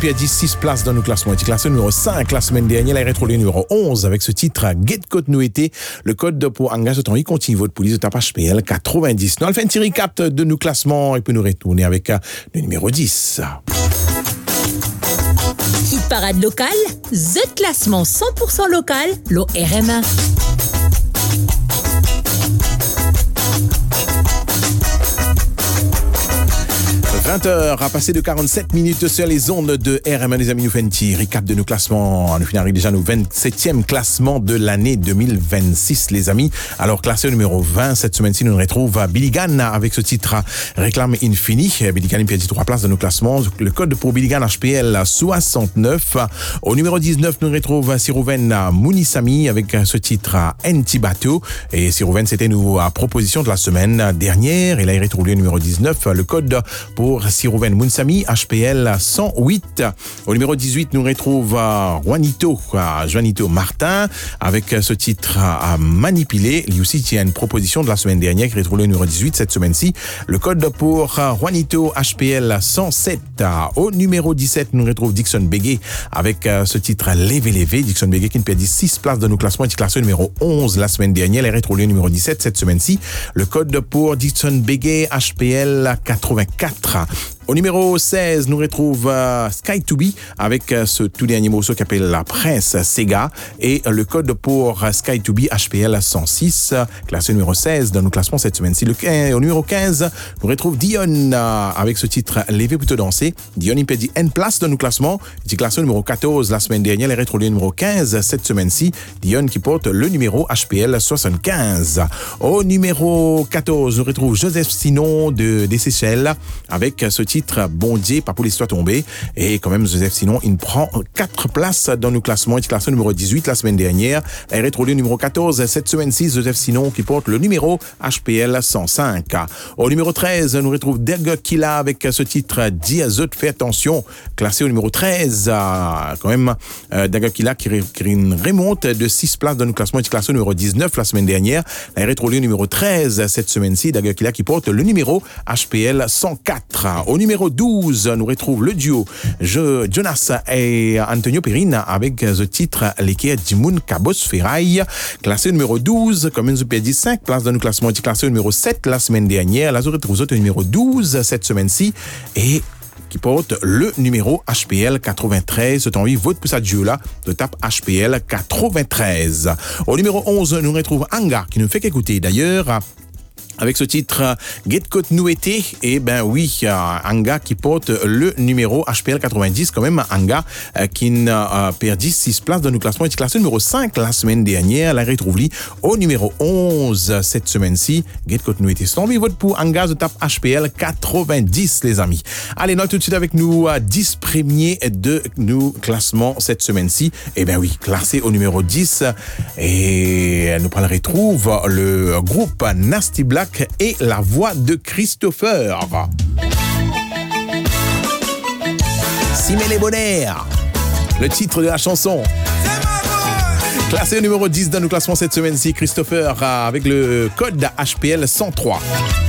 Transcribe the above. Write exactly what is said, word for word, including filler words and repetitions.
perdu six places dans nos classements. Il était classé numéro cinq la semaine dernière. Il a rétrolé numéro onze avec ce titre Get Côte nous été. Le code pour engagement de temps, il continue votre police de tape H P L quatre-vingt-dix. Nous allons faire un petit recap de nos classements et puis nous retourner avec le numéro dix. Hit parade locale, The classement cent pour cent local, l'O R M un. vingt heures à passer de quarante-sept minutes sur les ondes de R M un, les amis. Nous faisons un petit recap de nos classements. Nous finissons déjà nos vingt-septième classement de l'année deux mille vingt-six, les amis. Alors, classé au numéro vingt, cette semaine-ci, nous nous retrouve à Billy Gunn avec ce titre Réclame Infini. Billy Gunn perdit trois places dans nos classements. Le code pour Billy Gunn H P L soixante-neuf. Au numéro dix-neuf, nous retrouve Sirouven Mounissami avec ce titre Antibato. Et Sirouven, c'était nos propositions de la semaine dernière. Et là, il retrouve le numéro dix-neuf. Le code pour Sirouven Mounsami, H P L cent huit. Au numéro dix-huit, nous retrouve uh, Juanito, uh, Juanito Martin, avec uh, ce titre à uh, manipuler. Lui aussi, il y a une proposition de la semaine dernière qui retrouve le numéro dix-huit cette semaine-ci. Le code pour uh, Juanito, H P L cent sept. Uh, au numéro dix-sept, nous retrouve Dixon Bégué avec uh, ce titre Lévé Lévé. Dixon Bégué qui nous perdit six places dans nos classements. Il est classé numéro onze la semaine dernière. Il retrouve le numéro dix-sept cette semaine-ci. Le code pour Dixon Bégué, H P L quatre-vingt-quatre. Au numéro seize, nous retrouve uh, Sky to Be avec uh, ce tout dernier morceau qui s'appelle La Prince Sega et uh, le code pour uh, Sky to Be H P L cent six, uh, classé numéro seize dans nos classements cette semaine-ci. Le quinze, au numéro quinze, nous retrouve Dion uh, avec ce titre Lever plutôt danser. Dion il perdit une place dans nos classements. Il est classé numéro quatorze la semaine dernière. Il retrouve le numéro quinze cette semaine-ci. Dion qui porte le numéro H P L soixante-quinze. Au numéro quatorze, nous retrouve Joseph Sinon de des Seychelles avec uh, ce titre titre Bon Dieu, pas pour l'histoire tombée. Et quand même, Joseph Sinon, il prend quatre places dans nos classements. Il est classé numéro dix-huit la semaine dernière. Il est rétrolé numéro quatorze cette semaine-ci. Joseph Sinon qui porte le numéro H P L cent cinq. Au numéro treize, nous retrouve Derg Killa avec ce titre Dis à Zot, fais attention. Classé au numéro treize. Quand même, Derg Killa qui, qui remonte de six places dans nos classements. Il est classé au numéro dix-neuf la semaine dernière. Il est rétrolé numéro treize cette semaine-ci. Derg Killa qui porte le numéro H P L cent quatre. Au numéro douze, nous retrouve le duo Je, Jonas et Antonio Perrin avec ce titre L'équerre Dimoun Cabos Ferraille. Classé numéro douze, comme nous avons dit cinq places dans nos classements. Il est classé numéro sept la semaine dernière. Là, nous retrouvons au numéro douze cette semaine-ci. Et qui porte le numéro H P L quatre-vingt-treize. Ce temps-ci, vote pour ça duo-là de tape H P L quatre-vingt-treize. Au numéro onze, nous retrouvons Anga qui nous fait qu'écouter d'ailleurs avec ce titre Get Côte nous été. Et ben oui, euh, Anga qui porte le numéro H P L quatre-vingt-dix, quand même Anga euh, qui a euh, perdu six places dans nos classements. Il est classé numéro cinq la semaine dernière. La retrouve au numéro onze cette semaine-ci. Get Côte nous été. C'est tombé vote pour Anga de tape H P L quatre-vingt-dix, les amis. Allez, nous tout de suite avec nous à dix premiers de nos classements cette semaine-ci. Et ben oui, classé au numéro dix. Et nous on retrouve le groupe Nasty Black et la voix de Christopher. Simé les Bonheurs, le titre de la chanson. Classé au numéro dix dans nos classements cette semaine-ci, Christopher avec le code H P L cent trois.